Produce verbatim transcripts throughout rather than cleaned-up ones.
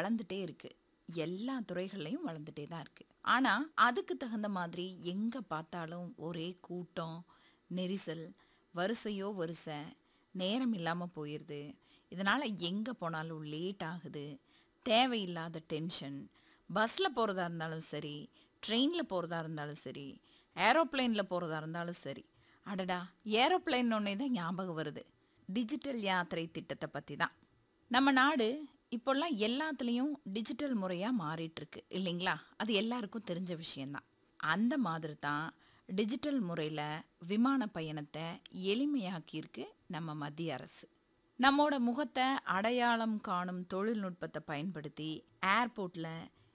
வளர்ந்துட்டே இருக்கு. எல்லா துறைகள்லையும் வளர்ந்துட்டே தான் இருக்கு. ஆனா, அதுக்கு தகுந்த மாதிரி எங்க பார்த்தாலும் ஒரே கூட்டம், நெரிசல், வரிசையோ வரிசை, நேரம் இல்லாம போயிருது. இதனால எங்க போனாலும் லேட் ஆகுது. தேவையில்லாத டென்ஷன். பஸ்ல போறதா இருந்தாலும் சரி, ட்ரெயின்ல போறதா இருந்தாலும் சரி, ஏரோப்ளேன்ல போறதா இருந்தாலும் சரி. அடடா! ஏரோப்ளேன் ஒன்னே தான் ஞாபகம் வருது. டிஜிட்டல் யாத்திரை திட்டத்தை பத்தி தான். நம்ம நாடு இப்போல்லாம் எல்லாத்துலேயும் டிஜிட்டல் முறையாக மாறிட்டு இருக்கு இல்லைங்களா? அது எல்லாருக்கும் தெரிஞ்ச விஷயந்தான். அந்த மாதிரி தான் டிஜிட்டல் முறையில் விமான பயணத்தை எளிமையாக்கியிருக்கு நம்ம மத்திய அரசு. நம்மோட முகத்தை அடையாளம் காணும் தொழில்நுட்பத்தை பயன்படுத்தி ஏர்போர்ட்டில்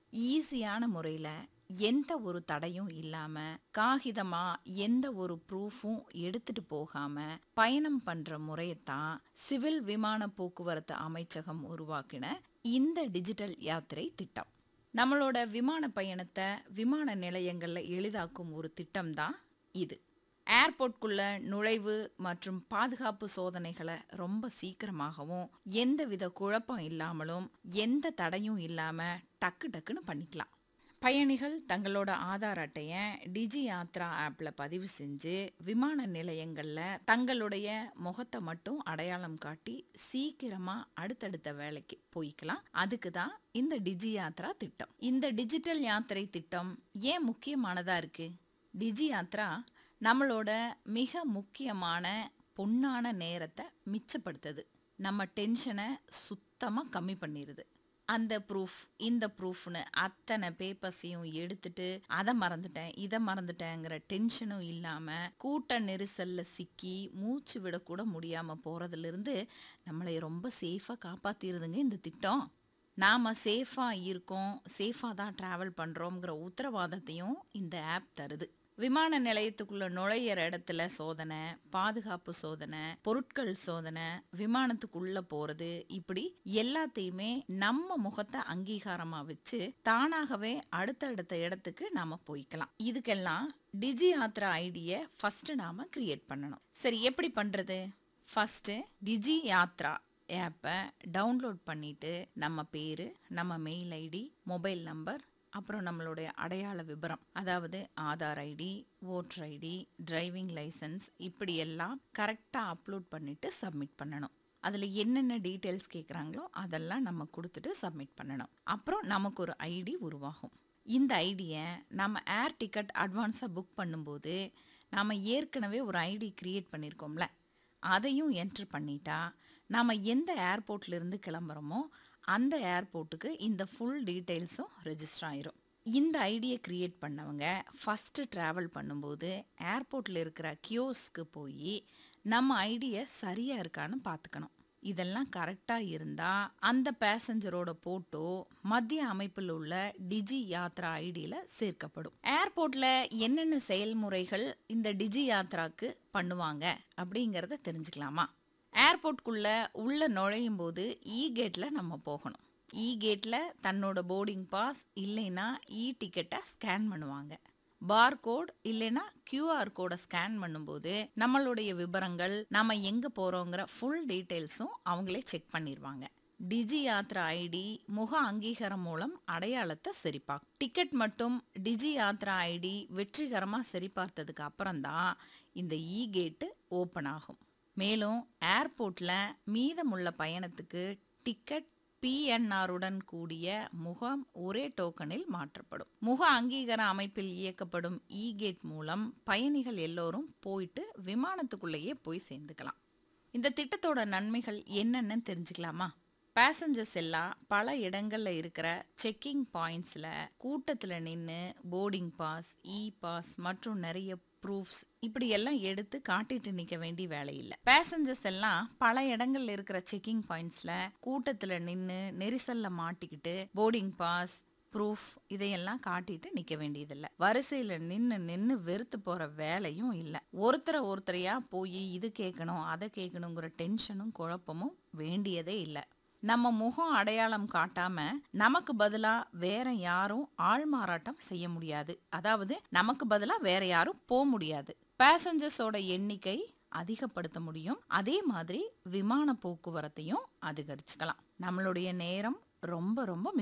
ஈஸியான முறையில் எந்த ஒரு தடையும் இல்லாமல் காகிதமாக எந்த ஒரு ப்ரூஃபும் எடுத்துட்டு போகாமல் பயணம் பண்ணுற முறையத்தான் சிவில் விமான போக்குவரத்து அமைச்சகம் உருவாக்கின இந்த டிஜிட்டல் யாத்திரை திட்டம். நம்மளோட விமான பயணத்தை விமான நிலையங்களில் எளிதாக்கும் ஒரு திட்டம் தான் இது. ஏர்போர்ட்குள்ள நுழைவு மற்றும் பாதுகாப்பு சோதனைகளை ரொம்ப சீக்கிரமாகவும் எந்தவித குழப்பம் இல்லாமலும் எந்த தடையும் இல்லாமல் டக்கு டக்குன்னு பண்ணிக்கலாம். பயணிகள் தங்களோட ஆதார் அட்டையை டிஜி யாத்ரா ஆப்பில் பதிவு செஞ்சு விமான நிலையங்களில் தங்களுடைய முகத்தை மட்டும் அடையாளம் காட்டி சீக்கிரமாக அடுத்தடுத்த வேலைக்கு போய்க்கலாம். அதுக்கு தான் இந்த டிஜி யாத்ரா திட்டம். இந்த டிஜிட்டல் யாத்திரை திட்டம் ஏன் முக்கியமானதாக இருக்குது? டிஜி யாத்ரா நம்மளோட மிக முக்கியமான பொன்னான நேரத்தை மிச்சப்படுத்துது. நம்ம டென்ஷனை சுத்தமாக கம்மி பண்ணிடுது. அந்த ப்ரூஃப் இந்த ப்ரூஃப்னு அத்தனை பேப்பர்ஸையும் எடுத்துட்டு அதை மறந்துட்டேன் இதை மறந்துட்டேங்கிற டென்ஷனும் இல்லாமல் கூட்ட நெரிசலில் சிக்கி மூச்சு விடக்கூட முடியாமல் போகிறதுலேருந்து நம்மளை ரொம்ப சேஃபாக காப்பாற்றிடுதுங்க இந்த திட்டம். நாம் சேஃபாக இருக்கோம், சேஃபாக தான் ட்ராவல் பண்ணுறோங்கிற உத்தரவாதத்தையும் இந்த ஆப் தருது. விமான நிலையத்துக்குள்ள நுழையிற இடத்துல சோதனை, பாதுகாப்பு சோதனை, பொருட்கள் சோதனை, விமானத்துக்குள்ள போறது, இப்படி எல்லாத்தையுமே நம்ம முகத்தை அங்கீகாரமா வச்சு தானாகவே அடுத்தடுத்த இடத்துக்கு நாம போய்க்கலாம். இதுக்கெல்லாம் டிஜி யாத்ரா ஐடியை ஃபர்ஸ்ட் நாம கிரியேட் பண்ணணும். சரி, எப்படி பண்றது? ஃபர்ஸ்ட் டிஜி யாத்ரா ஆப்பை டவுன்லோட் பண்ணிட்டு நம்ம பேரு, நம்ம மெயில் ஐடி, மொபைல் நம்பர், அப்புறம் நம்மளுடைய அடையாள விபரம், அதாவது Aadhaar ID, voter ID, driving licence, இப்படி எல்லாம் கரெக்டாக அப்லோட் பண்ணிவிட்டு சப்மிட் பண்ணணும். அதில் என்னென்ன டீட்டெயில்ஸ் கேட்குறாங்களோ அதெல்லாம் நம்ம கொடுத்துட்டு சப்மிட் பண்ணணும். அப்புறம் நமக்கு ஒரு ஐடி உருவாகும். இந்த ஐடியை நம்ம ஏர் டிக்கெட் அட்வான்ஸாக புக் பண்ணும்போது நாம் ஏற்கனவே ஒரு ஐடி க்ரியேட் பண்ணியிருக்கோம்ல, அதையும் என்ட்ரு பண்ணிட்டா நாம் எந்த ஏர்போர்ட்லேருந்து கிளம்புறோமோ அந்த ஏர்போர்ட்டுக்கு இந்த ஃபுல் டீட்டெயில்ஸும் ரெஜிஸ்டர் ஆயிரும். இந்த ஐடியை க்ரியேட் பண்ணவங்க ஃபஸ்ட்டு ட்ராவல் பண்ணும்போது ஏர்போர்ட்டில் இருக்கிற கியோஸ்க்கு போய் நம்ம ஐடியை சரியாக இருக்கான்னு பார்த்துக்கணும். இதெல்லாம் கரெக்டாக இருந்தால் அந்த பேசஞ்சரோட போட்டோ மத்திய அமைப்பில் உள்ள டிஜி யாத்ரா ஐடியில் சேர்க்கப்படும். ஏர்போர்ட்டில் என்னென்ன செயல்முறைகள் இந்த டிஜி யாத்ராக்கு பண்ணுவாங்க அப்படிங்கிறத தெரிஞ்சுக்கலாமா? ஏர்போர்ட்குள்ள உள்ள நுழையும் போது இ கேட்டில் நம்ம போகணும். இ கேட்டில் தன்னோட போர்டிங் பாஸ் இல்லைன்னா இ டிக்கெட்டை ஸ்கேன் பண்ணுவாங்க. பார்கோட் இல்லைன்னா கியூஆர் கோடை ஸ்கேன் பண்ணும்போது நம்மளுடைய விவரங்கள், நம்ம எங்கே போகிறோங்கிற ஃபுல் டீட்டெயில்ஸும் அவங்களே செக் பண்ணிடுவாங்க. டிஜி யாத்ரா ஐடி முக அங்கீகாரம் மூலம் அடையாளத்தை சரிபார்க்கும். டிக்கெட் மட்டும் டிஜி யாத்ரா ஐடி வெற்றிகரமாக சரிபார்த்ததுக்கு அப்புறம்தான் இந்த இ கேட்டு ஓப்பன் ஆகும். மேலும் ஏர்போர்ட்டில் மீதமுள்ள பயணத்துக்கு டிக்கெட் பிஎன்ஆருடன் கூடிய முகம் ஒரே டோக்கனில் மாற்றப்படும். முக அங்கீகார அமைப்பில் இயக்கப்படும் இ கேட் மூலம் பயணிகள் எல்லோரும் போயிட்டு விமானத்துக்குள்ளேயே போய் சேர்ந்துக்கலாம். இந்த திட்டத்தோட நன்மைகள் என்னென்னு தெரிஞ்சுக்கலாமா? பேசஞ்சர்ஸ் எல்லாம் பல இடங்களில் இருக்கிற செக்கிங் பாயிண்ட்ஸில் கூட்டத்தில் நின்று போர்டிங் பாஸ், இ பாஸ் மற்றும் நிறைய ப்ரூஃப்ஸ் இப்படி எல்லாம் எடுத்து காட்டிட்டு நிற்க வேண்டிய வேலை இல்லை. பேசஞ்சர்ஸ் எல்லாம் பல இடங்கள்ல இருக்கிற செக்கிங் பாயிண்ட்ஸில் கூட்டத்தில் நின்று நெரிசலில் மாட்டிக்கிட்டு போர்டிங் பாஸ், ப்ரூஃப் இதையெல்லாம் காட்டிட்டு நிற்க வேண்டியதில்லை. வரிசையில் நின்று நின்று வெறுத்து போகிற வேலையும் இல்லை. ஒருத்தரை ஒருத்தரையா போய் இது கேட்கணும் அதை கேட்கணுங்கிற டென்ஷனும் குழப்பமும் வேண்டியதே இல்லை. நம்ம முகம் அடையாளம் காட்டாம நமக்கு பதிலா வேற யாரும் ஆள் மாறாட்டம் செய்ய முடியாது. அதாவது நமக்கு பதிலா வேற யாரும் போக முடியாது. பேசஞ்சர்ஸோட எண்ணிக்கை அதிகப்படுத்த முடியும். அதே மாதிரி விமான போக்குவரத்தையும் அதிகரிச்சுக்கலாம். நம்மளுடைய நேரம் ரொம்ப ரொம்ப